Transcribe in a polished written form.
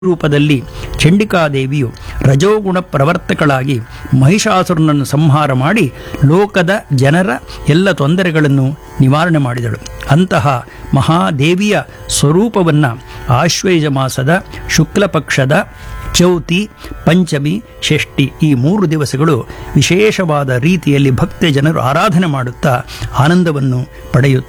ರೂಪದಲ್ಲಿ ಚಂಡಿಕಾದೇವಿಯು ರಜೋಗುಣ ಪ್ರವರ್ತಕಳಾಗಿ ಮಹಿಷಾಸುರನನ್ನು ಸಂಹಾರ ಮಾಡಿ ಲೋಕದ ಜನರ ಎಲ್ಲ ತೊಂದರೆಗಳನ್ನು ನಿವಾರಣೆ ಮಾಡಿದಳು. ಅಂತಹ ಮಹಾದೇವಿಯ ಸ್ವರೂಪವನ್ನು ಆಶ್ವಯುಜ ಮಾಸದ ಶುಕ್ಲ ಪಕ್ಷದ ಚೌತಿ, ಪಂಚಮಿ, ಷಷ್ಠಿ ಈ 3 ದಿವಸಗಳು ವಿಶೇಷವಾದ ರೀತಿಯಲ್ಲಿ ಭಕ್ತ ಜನರು ಆರಾಧನೆ ಮಾಡುತ್ತಾ ಆನಂದವನ್ನು ಪಡೆಯುತ್ತಾರೆ.